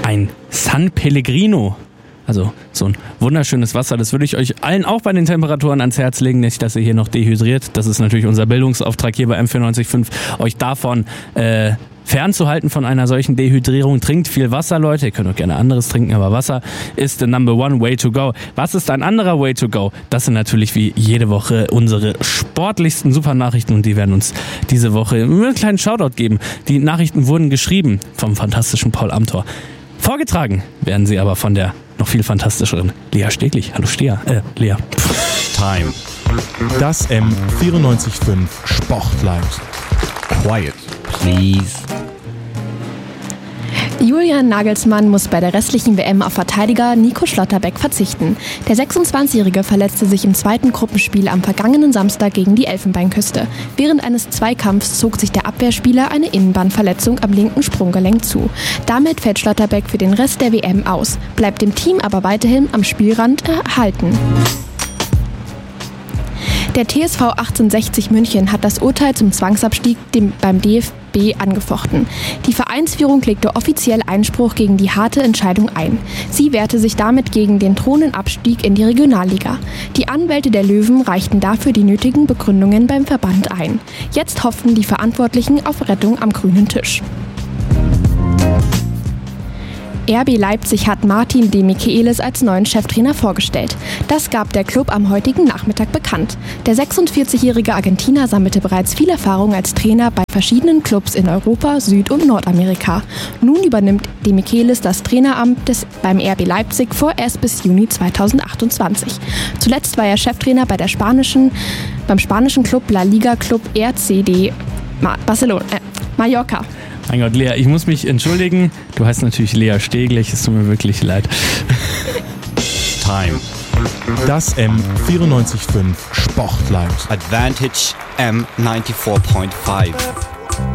ein San Pellegrino. Also so ein wunderschönes Wasser, das würde ich euch allen auch bei den Temperaturen ans Herz legen, nicht, dass ihr hier noch dehydriert. Das ist natürlich unser Bildungsauftrag hier bei M94.5, euch davon fernzuhalten von einer solchen Dehydrierung. Trinkt viel Wasser, Leute. Ihr könnt auch gerne anderes trinken, aber Wasser ist the number one way to go. Was ist ein anderer way to go? Das sind natürlich wie jede Woche unsere sportlichsten Supernachrichten und die werden uns diese Woche einen kleinen Shoutout geben. Die Nachrichten wurden geschrieben vom fantastischen Paul Amthor. Vorgetragen werden sie aber von der noch viel fantastischeren Lea Steglich. Hallo Lea. Time. Das M94.5 Sportline. Quiet, please. Julian Nagelsmann muss bei der restlichen WM auf Verteidiger Nico Schlotterbeck verzichten. Der 26-Jährige verletzte sich im zweiten Gruppenspiel am vergangenen Samstag gegen die Elfenbeinküste. Während eines Zweikampfs zog sich der Abwehrspieler eine Innenbandverletzung am linken Sprunggelenk zu. Damit fällt Schlotterbeck für den Rest der WM aus, bleibt dem Team aber weiterhin am Spielrand erhalten. Der TSV 1860 München hat das Urteil zum Zwangsabstieg beim DFB angefochten. Die Vereinsführung legte offiziell Einspruch gegen die harte Entscheidung ein. Sie wehrte sich damit gegen den drohenden Abstieg in die Regionalliga. Die Anwälte der Löwen reichten dafür die nötigen Begründungen beim Verband ein. Jetzt hoffen die Verantwortlichen auf Rettung am grünen Tisch. RB Leipzig hat Martin de Michelis als neuen Cheftrainer vorgestellt. Das gab der Club am heutigen Nachmittag bekannt. Der 46-jährige Argentinier sammelte bereits viel Erfahrung als Trainer bei verschiedenen Clubs in Europa, Süd- und Nordamerika. Nun übernimmt de Michelis das Traineramt beim RB Leipzig vorerst bis Juni 2028. Zuletzt war er Cheftrainer beim spanischen Club La Liga Club RCD Mallorca. Mein Gott, Lea, ich muss mich entschuldigen. Du heißt natürlich Lea Steglich, es tut mir wirklich leid. Time. Das M94.5 Sportline. Advantage M94.5.